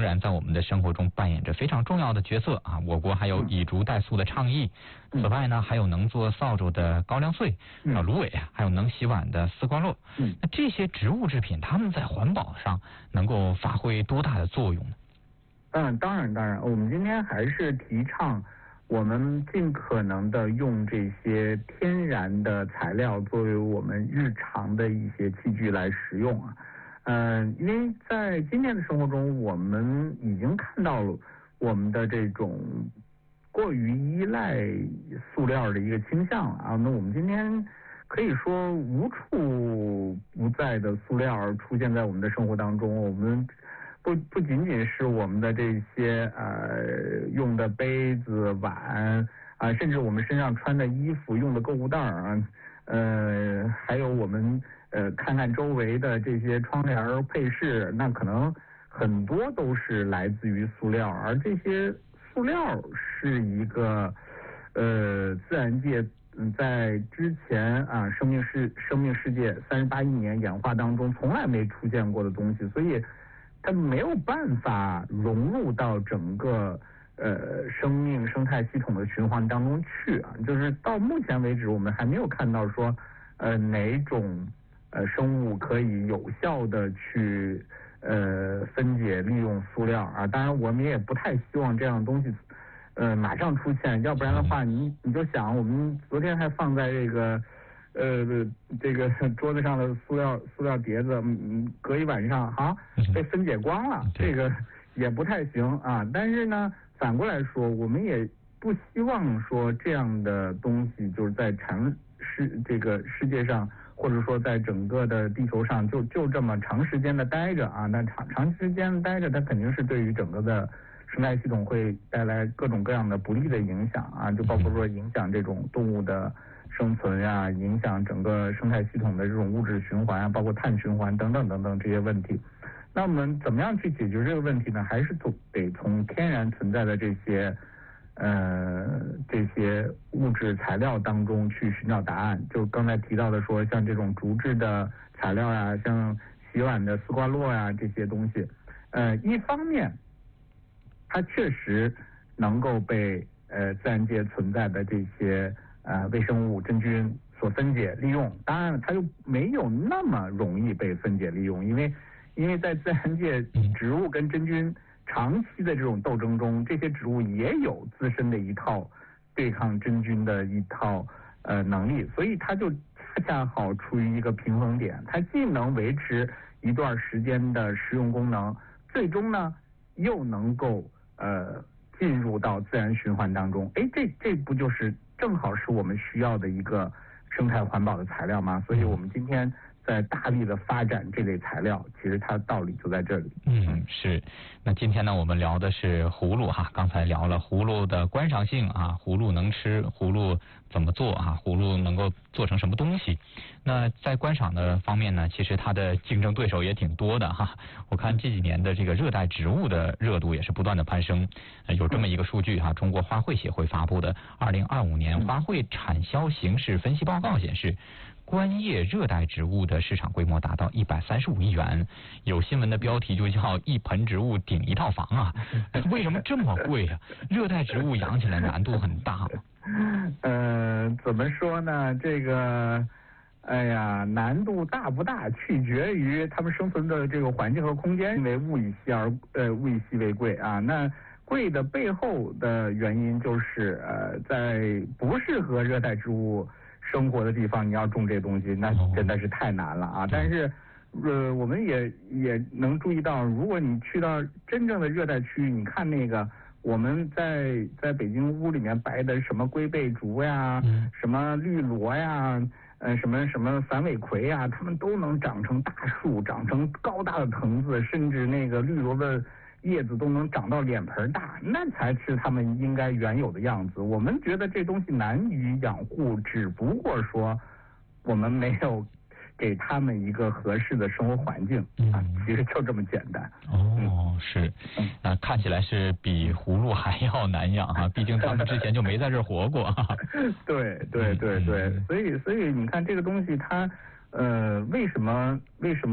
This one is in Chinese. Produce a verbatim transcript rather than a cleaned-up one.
然在我们的生活中扮演着非常重要的角色啊。我国还有以竹代塑的倡议， 嗯、 此外呢，还有能做扫帚的高粱穗、嗯、啊芦苇，还有能洗碗的丝瓜络。 嗯， 那这些植物制品，它们在环保上能够发挥多大的作用呢？ 嗯，当然，当然，我们今天还是提倡我们尽可能的用这些天然的材料作为我们日常的一些器具来使用啊。嗯、呃，因为在今天的生活中，我们已经看到了我们的这种过于依赖塑料的一个倾向啊。那我们今天可以说无处不在的塑料出现在我们的生活当中，我们不不仅仅是我们的这些呃用的杯子碗啊、呃，甚至我们身上穿的衣服用的购物袋啊，呃，还有我们呃看看周围的这些窗帘配饰，那可能很多都是来自于塑料，而这些塑料是一个呃自然界在之前啊生命世生命世界三十八亿年演化当中从来没出现过的东西，所以它没有办法融入到整个呃生命生态系统的循环当中去啊。就是到目前为止，我们还没有看到说呃哪种呃生物可以有效的去呃分解利用塑料啊。当然，我们也不太希望这样的东西呃马上出现，要不然的话，你你就想，我们昨天还放在这个。呃，这个桌子上的塑料塑料碟子，嗯，隔一晚上哈被分解光了，这个也不太行啊。但是呢，反过来说，我们也不希望说这样的东西就是在长世这个世界上，或者说在整个的地球上就就这么长时间的待着啊。那长长时间的待着，它肯定是对于整个的生态系统会带来各种各样的不利的影响啊，就包括说影响这种动物的生存呀、啊，影响整个生态系统的这种物质循环啊，包括碳循环等等等等这些问题。那我们怎么样去解决这个问题呢？还是从得从天然存在的这些呃这些物质材料当中去寻找答案。就刚才提到的说，像这种竹制的材料呀、啊，像洗碗的丝瓜络呀、啊、这些东西，呃，一方面它确实能够被呃自然界存在的这些呃，微生物真菌所分解利用，当然它又没有那么容易被分解利用，因为因为在自然界，植物跟真菌长期的这种斗争中，这些植物也有自身的一套对抗真菌的一套呃能力，所以它就恰恰好处于一个平衡点，它既能维持一段时间的食用功能，最终呢又能够呃进入到自然循环当中，哎，这这不就是正好是我们需要的一个生态环保的材料吗？所以我们今天在大力的发展这类材料，其实它的道理就在这里。 嗯，是。那今天呢，我们聊的是葫芦哈，刚才聊了葫芦的观赏性啊，葫芦能吃，葫芦怎么做啊，葫芦能够做成什么东西？那在观赏的方面呢，其实它的竞争对手也挺多的哈。我看这几年的这个热带植物的热度也是不断的攀升，呃、有这么一个数据哈，中国花卉协会发布的二零二五年花卉产销形势分析报告显示，观叶热带植物的市场规模达到一百三十五亿元，有新闻的标题就叫一盆植物顶一套房啊！为什么这么贵啊？热带植物养起来难度很大吗？ 呃，怎么说呢？这个，哎呀，难度大不大，取决于它们生存的这个环境和空间，因为物以稀而呃物以稀为贵啊。那贵的背后的原因就是呃，在不适合热带植物生活的地方，你要种这东西，那真的是太难了啊！但是，呃，我们也也能注意到，如果你去到真正的热带区域，你看那个我们在在北京屋里面摆的什么龟背竹呀，嗯、什么绿萝呀，呃，什么什么反尾葵呀，它们都能长成大树，长成高大的藤子，甚至那个绿萝的叶子都能长到脸盆大，那才是它们应该原有的样子。我们觉得这东西难于养护，只不过说我们没有给他们一个合适的生活环境啊，其实就这么简单。 哦，嗯、是，那看起来是比葫芦还要难养哈、啊，毕竟他们之前就没在这儿活过。 对对对对，所以所以你看这个东西它呃为什么为什么？